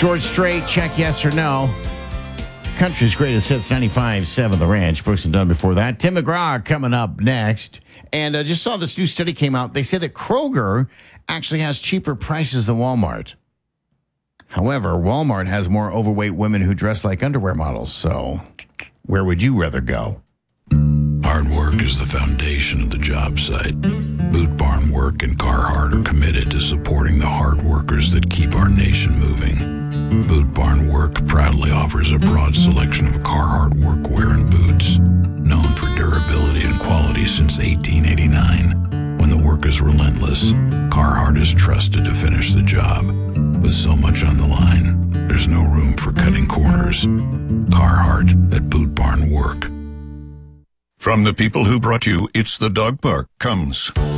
George Strait, check yes or no. Country's greatest hits, 95.7 The Ranch. Brooks and Dunn before that. Tim McGraw coming up next. And I just saw this new study came out. They say that Kroger actually has cheaper prices than Walmart. However, Walmart has more overweight women who dress like underwear models. So where would you rather go? Hard work is the foundation of the job site. Boot Barn Work and Carhartt are committed to supporting the hard workers that keep our nation moving. Boot Barn Work proudly offers a broad selection of Carhartt workwear and boots, known for durability and quality since 1889. When the work is relentless, Carhartt is trusted to finish the job. With so much on the line, there's no room for cutting corners. Carhartt at Boot Barn Work. From the people who brought you It's the Dog Park comes